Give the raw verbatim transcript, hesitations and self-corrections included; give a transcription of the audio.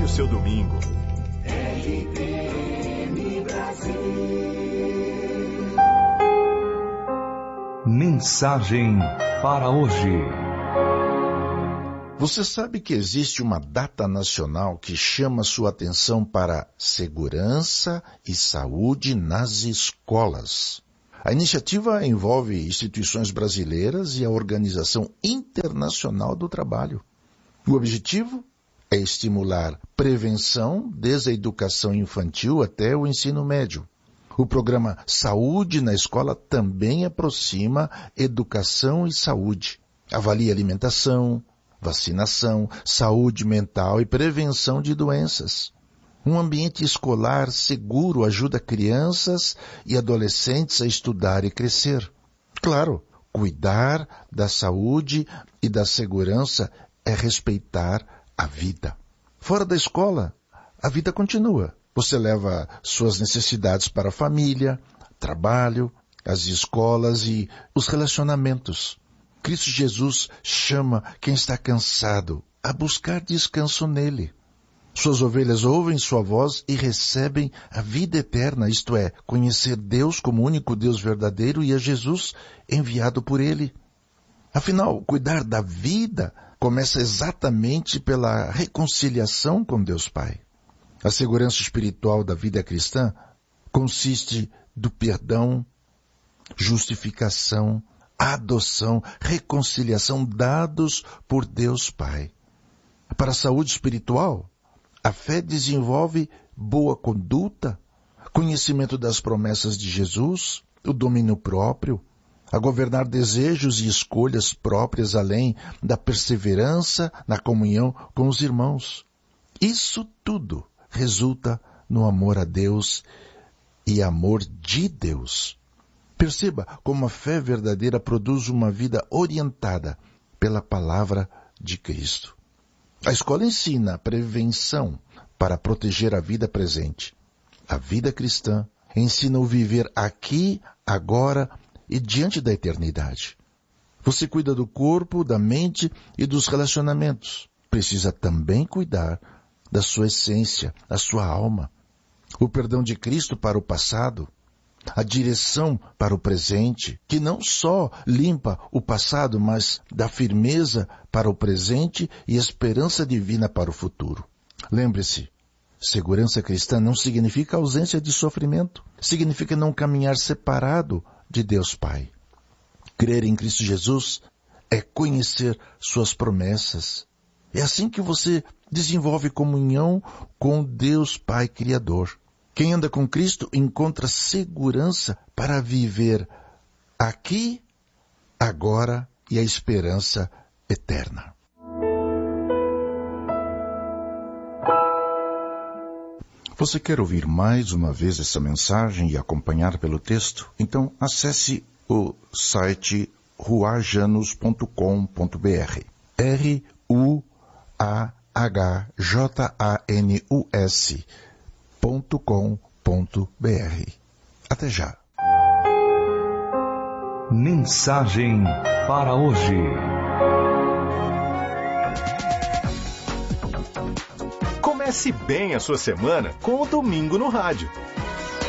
seu domingo. R P M Brasil. Mensagem para hoje. Você sabe que existe uma data nacional que chama sua atenção para segurança e saúde nas escolas. A iniciativa envolve instituições brasileiras e a Organização Internacional do Trabalho. O objetivo é estimular prevenção desde a educação infantil até o ensino médio. O programa Saúde na Escola também aproxima educação e saúde. Avalia alimentação, vacinação, saúde mental e prevenção de doenças. Um ambiente escolar seguro ajuda crianças e adolescentes a estudar e crescer. Claro, cuidar da saúde e da segurança é respeitar a vida. Fora da escola, a vida continua. Você leva suas necessidades para a família, trabalho, as escolas e os relacionamentos. Cristo Jesus chama quem está cansado a buscar descanso nele. Suas ovelhas ouvem sua voz e recebem a vida eterna, isto é, conhecer Deus como único Deus verdadeiro e a Jesus enviado por ele. Afinal, cuidar da vida começa exatamente pela reconciliação com Deus Pai. A segurança espiritual da vida cristã consiste do perdão, justificação, adoção, reconciliação dados por Deus Pai. Para a saúde espiritual, a fé desenvolve boa conduta, conhecimento das promessas de Jesus, o domínio próprio, a governar desejos e escolhas próprias além da perseverança na comunhão com os irmãos. Isso tudo resulta no amor a Deus e amor de Deus. Perceba como a fé verdadeira produz uma vida orientada pela palavra de Cristo. A escola ensina a prevenção para proteger a vida presente. A vida cristã ensina o viver aqui, agora e diante da eternidade. Você cuida do corpo, da mente e dos relacionamentos. Precisa também cuidar da sua essência, da sua alma. O perdão de Cristo para o passado, a direção para o presente, que não só limpa o passado, mas dá firmeza para o presente e esperança divina para o futuro. Lembre-se, segurança cristã não significa ausência de sofrimento, significa não caminhar separado de Deus Pai. Crer em Cristo Jesus é conhecer suas promessas. É assim que você desenvolve comunhão com Deus Pai Criador. Quem anda com Cristo encontra segurança para viver aqui, agora e a esperança eterna. Você quer ouvir mais uma vez essa mensagem e acompanhar pelo texto? Então acesse o site ruajanus ponto com ponto b r. R U A H J A N U S ponto com ponto b r. Até já. Mensagem para hoje. Comece bem a sua semana com o Domingo no Rádio.